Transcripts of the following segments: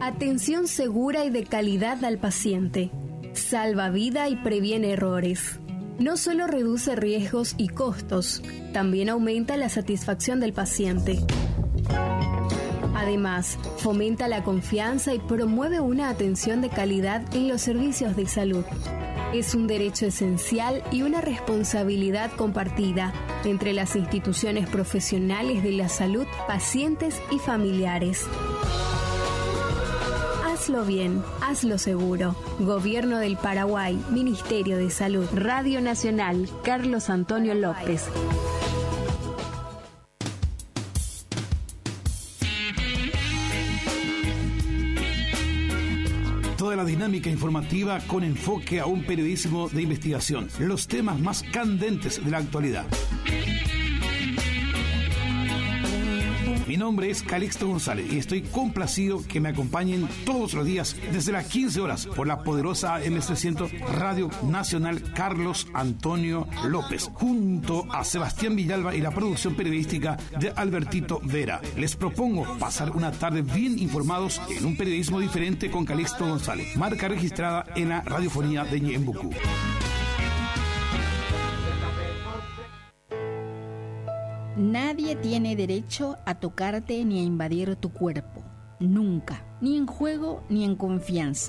Atención segura y de calidad al paciente. Salva vida y previene errores. No solo reduce riesgos y costos, también aumenta la satisfacción del paciente. Además, fomenta la confianza y promueve una atención de calidad en los servicios de salud. Es un derecho esencial y una responsabilidad compartida entre las instituciones profesionales de la salud, pacientes y familiares. Hazlo bien, hazlo seguro. Gobierno del Paraguay, Ministerio de Salud. Radio Nacional, Carlos Antonio López. Toda la dinámica informativa con enfoque a un periodismo de investigación. Los temas más candentes de la actualidad. Mi nombre es Calixto González y estoy complacido que me acompañen todos los días desde las 15 horas por la poderosa AM300 Radio Nacional Carlos Antonio López, junto a Sebastián Villalba y la producción periodística de Albertito Vera. Les propongo pasar una tarde bien informados en un periodismo diferente con Calixto González, marca registrada en la radiofonía de Ñembucú. Nadie tiene derecho a tocarte ni a invadir tu cuerpo. Nunca. Ni en juego ni en confianza.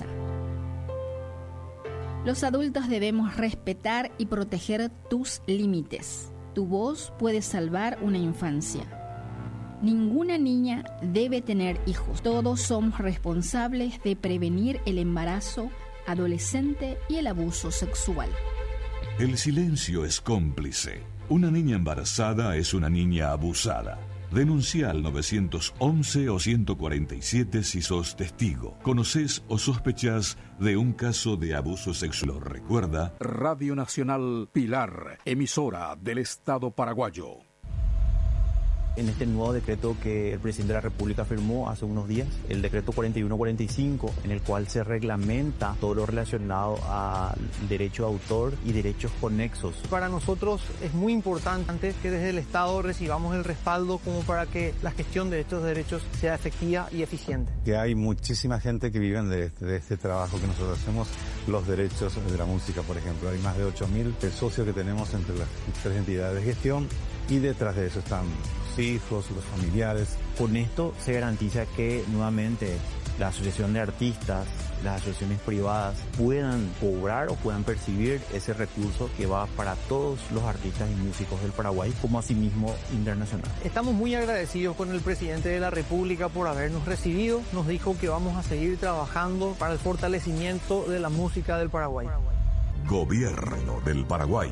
Los adultos debemos respetar y proteger tus límites. Tu voz puede salvar una infancia. Ninguna niña debe tener hijos. Todos somos responsables de prevenir el embarazo adolescente y el abuso sexual. El silencio es cómplice. Una niña embarazada es una niña abusada. Denuncia al 911 o 147 si sos testigo, conocés o sospechás de un caso de abuso sexual. Recuerda, Radio Nacional Pilar, emisora del Estado paraguayo. En este nuevo decreto que el presidente de la República firmó hace unos días, el decreto 4145, en el cual se reglamenta todo lo relacionado al derecho de autor y derechos conexos. Para nosotros es muy importante que desde el Estado recibamos el respaldo como para que la gestión de estos derechos sea efectiva y eficiente. Que hay muchísima gente que vive de este trabajo que nosotros hacemos, los derechos de la música, por ejemplo. Hay más de 8.000 socios que tenemos entre las tres entidades de gestión y detrás de eso están hijos, los familiares. Con esto se garantiza que nuevamente la asociación de artistas, las asociaciones privadas puedan cobrar o puedan percibir ese recurso que va para todos los artistas y músicos del Paraguay, como asimismo internacional. Estamos muy agradecidos con el presidente de la República por habernos recibido. Nos dijo que vamos a seguir trabajando para el fortalecimiento de la música del Paraguay. Gobierno del Paraguay.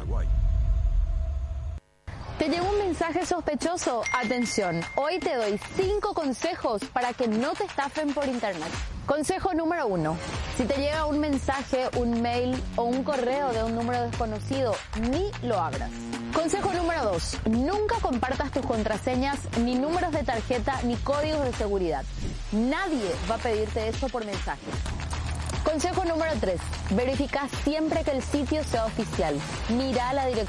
¿Te llegó un mensaje sospechoso? Atención, hoy te doy 5 consejos para que no te estafen por internet. Consejo número 1. Si te llega un mensaje, un mail o un correo de un número desconocido, ni lo abras. Consejo número 2. Nunca compartas tus contraseñas, ni números de tarjeta, ni códigos de seguridad. Nadie va a pedirte eso por mensaje. Consejo número 3. Verifica siempre que el sitio sea oficial. Mira la dirección